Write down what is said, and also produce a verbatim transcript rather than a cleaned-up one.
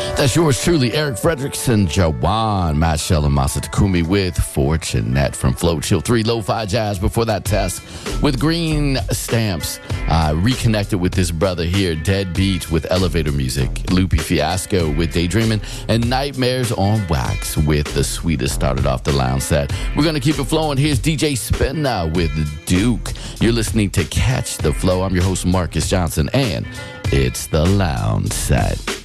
That's yours truly, Eric Fredrickson, Jawan, Matt Shell, and Masa Takumi with Fortunate from Flow Chill three, Lo-Fi Jazz. Before that, Test with Green Stamps. Uh, reconnected with this brother here, Dead Beat with Elevator Music, Loopy Fiasco with Daydreamin', and Nightmares on Wax with The Sweetest started off the lounge set. We're going to keep it flowing. Here's D J Spin now with Duke. You're listening to Catch the Flow. I'm your host, Marcus Johnson, and it's the lounge set.